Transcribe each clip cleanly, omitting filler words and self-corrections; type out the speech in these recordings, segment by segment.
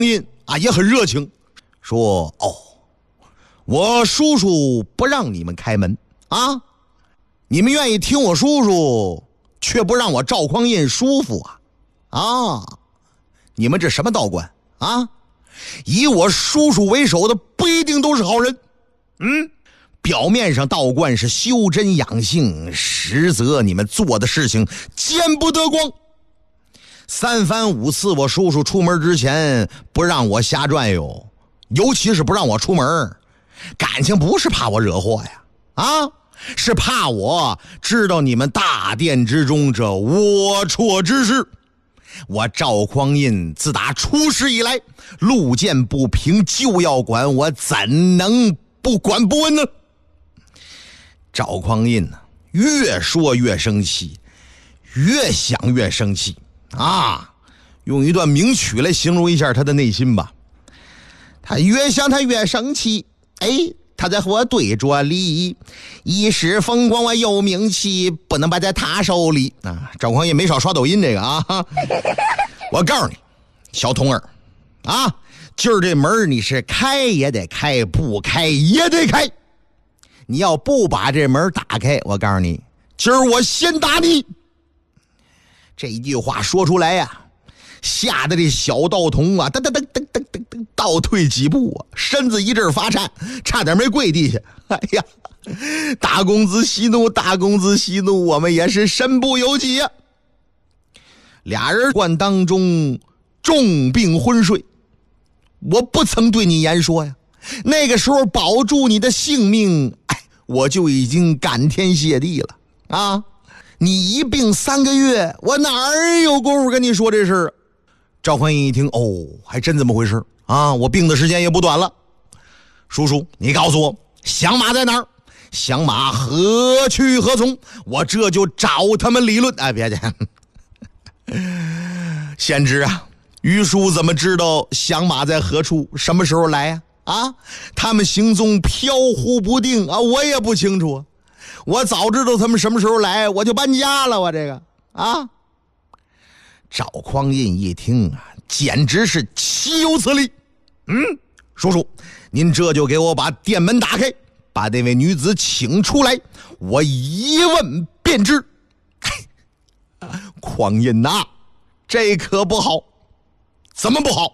印啊也很热情，说我叔叔不让你们开门啊，你们愿意听我叔叔，却不让我赵匡胤舒服啊！你们这什么道观啊？以我叔叔为首的不一定都是好人。表面上道观是修真养性，实则你们做的事情见不得光。3番5次我叔叔出门之前不让我瞎转悠，尤其是不让我出门，感情不是怕我惹祸呀，是怕我知道你们大殿之中这龌龊之事。我赵匡胤自打出世以来，路见不平就要管，我怎能不管不问呢？赵匡胤呢，越说越生气，越想越生气用一段名曲来形容一下他的内心吧。他越想他越生气，他在和我对着理，一时风光我有名气，不能摆在他手里赵匡胤没少刷抖音这个我告诉你小童儿今儿这门你是开也得开，不开也得开。你要不把这门打开，我告诉你，今儿我先打你。这一句话说出来吓得这小道童噔噔噔噔噔噔噔倒退几步身子一阵发颤，差点没跪地下。大公子息怒，大公子息怒，我们也是身不由己俩人灌当中重病昏睡，我不曾对你言说那个时候保住你的性命，我就已经感天谢地了你一病3个月，我哪儿有功夫跟你说这事赵匡胤一听还真这么回事我病的时间也不短了。叔叔，你告诉我响马在哪儿？响马何去何从？我这就找他们理论。别介贤侄于叔怎么知道响马在何处，什么时候来他们行踪飘忽不定我也不清楚。我早知道他们什么时候来，我就搬家了。我这个赵匡胤一听简直是岂有此理。叔叔，您这就给我把殿门打开，把那位女子请出来，我一问便知。匡胤这可不好。怎么不好？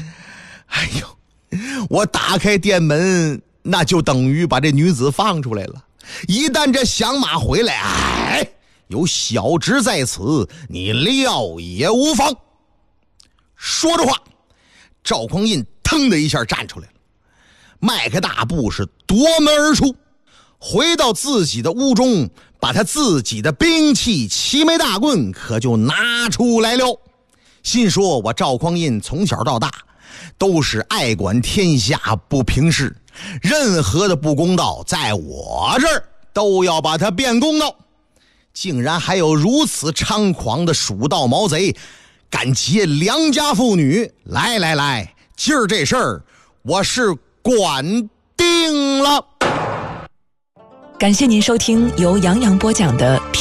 我打开殿门，那就等于把这女子放出来了。一旦这响马回来，有小侄在此，你料也无妨。说着话，赵匡胤腾的一下站出来了，迈开大步是夺门而出，回到自己的屋中，把他自己的兵器齐眉大棍可就拿出来了。心说我赵匡胤从小到大都是爱管天下不平事，任何的不公道在我这儿都要把它变公道。竟然还有如此猖狂的蜀道毛贼敢劫良家妇女，来，今儿这事儿我是管定了。 感谢您收听由杨洋播讲的